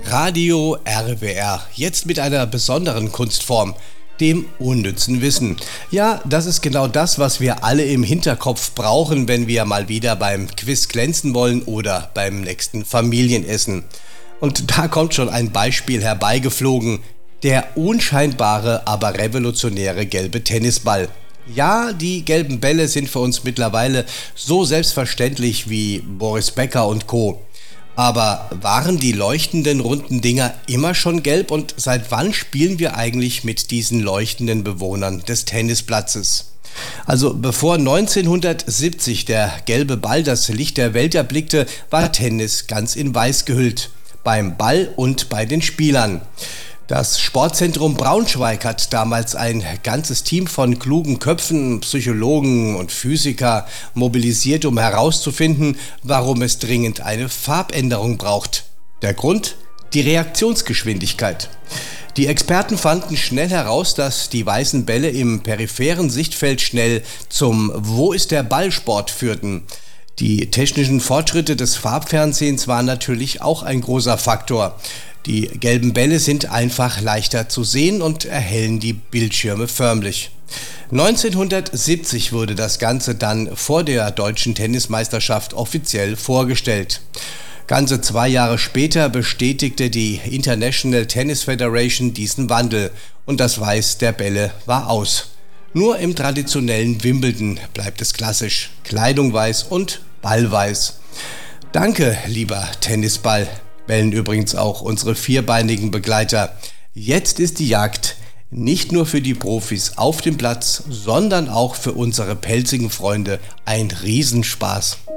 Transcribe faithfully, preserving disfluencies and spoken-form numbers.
Radio R W R, jetzt mit einer besonderen Kunstform, dem unnützen Wissen. Ja, das ist genau das, was wir alle im Hinterkopf brauchen, wenn wir mal wieder beim Quiz glänzen wollen oder beim nächsten Familienessen. Und da kommt schon ein Beispiel herbeigeflogen: der unscheinbare, aber revolutionäre gelbe Tennisball. Ja, die gelben Bälle sind für uns mittlerweile so selbstverständlich wie Boris Becker und Co. Aber waren die leuchtenden runden Dinger immer schon gelb, und seit wann spielen wir eigentlich mit diesen leuchtenden Bewohnern des Tennisplatzes? Also bevor neunzehnhundertsiebzig der gelbe Ball das Licht der Welt erblickte, war Tennis ganz in weiß gehüllt. Beim Ball und bei den Spielern. Das Sportzentrum Braunschweig hat damals ein ganzes Team von klugen Köpfen, Psychologen und Physiker mobilisiert, um herauszufinden, warum es dringend eine Farbänderung braucht. Der Grund? Die Reaktionsgeschwindigkeit. Die Experten fanden schnell heraus, dass die weißen Bälle im peripheren Sichtfeld schnell zum „Wo ist der Ball?" führten. Die technischen Fortschritte des Farbfernsehens waren natürlich auch ein großer Faktor. Die gelben Bälle sind einfach leichter zu sehen und erhellen die Bildschirme förmlich. neunzehnhundertsiebzig wurde das Ganze dann vor der deutschen Tennismeisterschaft offiziell vorgestellt. Ganze zwei Jahre später bestätigte die International Tennis Federation diesen Wandel und das Weiß der Bälle war aus. Nur im traditionellen Wimbledon bleibt es klassisch: Kleidung weiß und Ball weiß. Danke, lieber Tennisball, bellen übrigens auch unsere vierbeinigen Begleiter. Jetzt ist die Jagd nicht nur für die Profis auf dem Platz, sondern auch für unsere pelzigen Freunde ein Riesenspaß.